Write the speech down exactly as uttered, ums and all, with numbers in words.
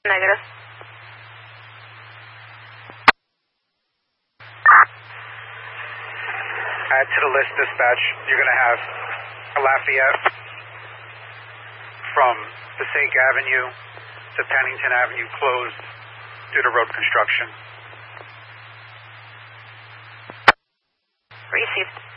Negative. Add to the list, dispatch. You're going to have Lafayette from Passaic Avenue to Pennington Avenue closed due to road construction. Received.